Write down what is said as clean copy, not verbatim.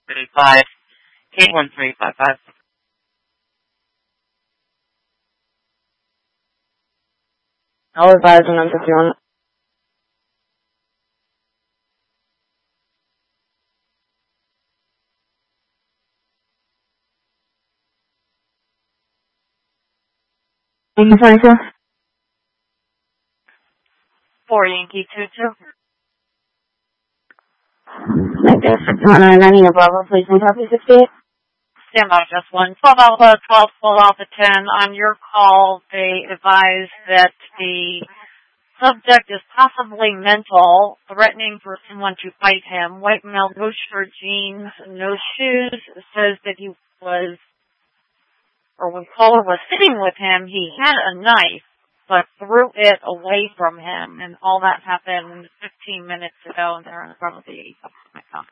35 81355. I'll advise the number if you want. Thank you, 22. 4 Yankee 22. Negative 5199 Bravo, please, and copy 68. Stand by just 1. 12 Alpha, 12 Alpha 10. On your call, they advise that the subject is possibly mental, threatening for someone to fight him. White male, no shirt, jeans, no shoes. Says that he was, or when caller was sitting with him, he had a knife, but threw it away from him. And all that happened 15 minutes ago, and they're in front of the